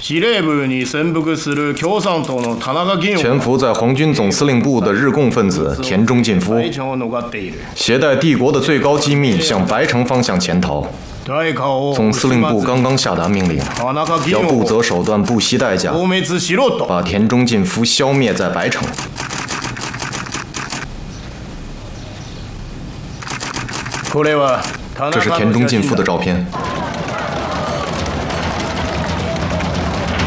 潜伏在皇军总司令部的日共分子田中进夫，携带帝国的最高机密向白城方向潜逃。总司令部刚刚下达命令，要不择手段、不惜代价，把田中进夫消灭在白城。这是田中进夫的照片。